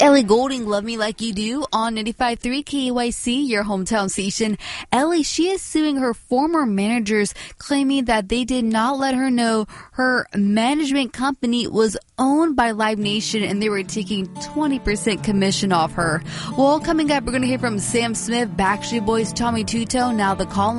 Ellie Goulding, Love Me Like You Do on 95.3 KYC, your hometown station. Ellie, she is suing her former managers, claiming that they did not let her know her management company was owned by Live Nation and they were taking 20% commission off her. Well, coming up, we're going to hear from Sam Smith, Backstreet Boys, Tommy Tutto, now the call